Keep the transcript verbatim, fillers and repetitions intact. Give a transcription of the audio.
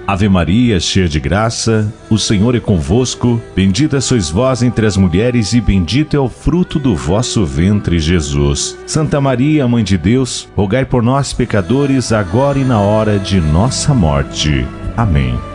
Ave Maria, cheia de graça, o Senhor é convosco. Bendita sois vós entre as mulheres e bendito é o fruto do vosso ventre, Jesus. Santa Maria, Mãe de Deus, rogai por nós, pecadores, agora e na hora de nossa morte. Amém.